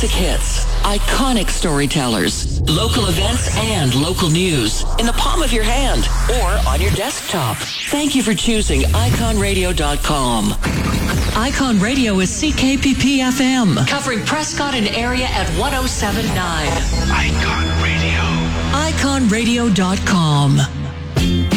classic hits, iconic storytellers, local events, and local news in the palm of your hand or on your desktop. Thank you for choosing iconradio.com. Icon Radio is CKPP FM, covering Prescott and area at 107.9. Icon Radio. iconradio.com.